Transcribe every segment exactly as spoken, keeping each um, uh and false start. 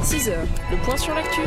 six heures, le point sur l'actu.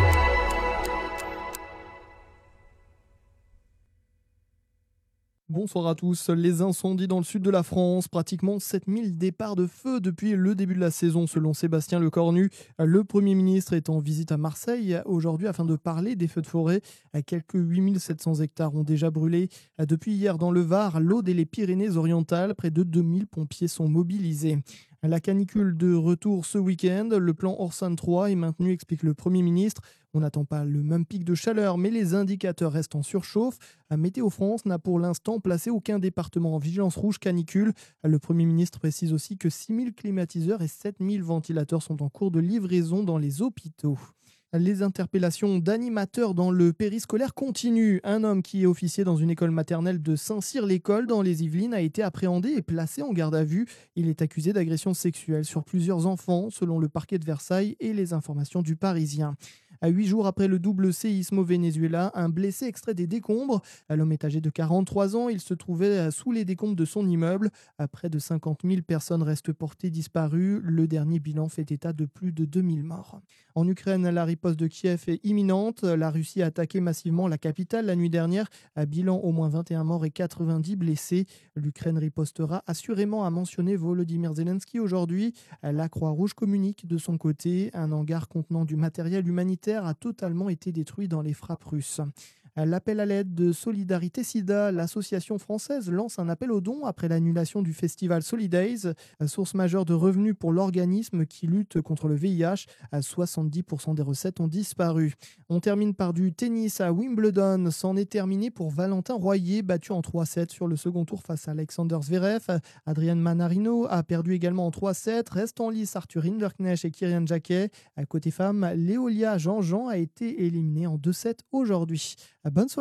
Bonsoir à tous. Les incendies dans le sud de la France, pratiquement sept mille départs de feu depuis le début de la saison selon Sébastien Lecornu. Le Premier ministre est en visite à Marseille aujourd'hui afin de parler des feux de forêt. Quelques huit mille sept cents hectares ont déjà brûlé. Depuis hier dans le Var, l'Aude et les Pyrénées-Orientales, près de deux mille pompiers sont mobilisés. La canicule de retour ce week-end, le plan Orsan trois est maintenu, explique le Premier ministre. On n'attend pas le même pic de chaleur, mais les indicateurs restent en surchauffe. Météo France n'a pour l'instant placé aucun département en vigilance rouge canicule. Le Premier ministre précise aussi que six mille climatiseurs et sept mille ventilateurs sont en cours de livraison dans les hôpitaux. Les interpellations d'animateurs dans le périscolaire continuent. Un homme qui est officier dans une école maternelle de Saint-Cyr-l'École dans les Yvelines a été appréhendé et placé en garde à vue. Il est accusé d'agression sexuelle sur plusieurs enfants, selon le parquet de Versailles et les informations du Parisien. À huit jours après le double séisme au Venezuela, un blessé extrait des décombres. L'homme est âgé de quarante-trois ans. Il se trouvait sous les décombres de son immeuble. Près de cinquante mille personnes restent portées disparues. Le dernier bilan fait état de plus de deux mille morts. En Ukraine, la riposte de Kiev est imminente. La Russie a attaqué massivement la capitale la nuit dernière. À bilan, au moins vingt et un morts et quatre-vingt-dix blessés. L'Ukraine ripostera assurément, a mentionné Volodymyr Zelensky aujourd'hui. La Croix-Rouge communique de son côté. Un hangar contenant du matériel humanitaire a totalement été détruit dans les frappes russes. L'appel à l'aide de Solidarité Sida, l'association française lance un appel aux dons après l'annulation du festival Solidays, source majeure de revenus pour l'organisme qui lutte contre le V I H. soixante-dix pour cent des recettes ont disparu. On termine par du tennis à Wimbledon. C'en est terminé pour Valentin Royer, battu en trois sept sur le second tour face à Alexander Zverev. Adrian Manarino a perdu également en trois sept. Restent en lice Arthur Hinderknecht et Kirian Jacquet. À côté femmes, Léolia Jean-Jean a été éliminée en deux sept aujourd'hui. Bonne soirée.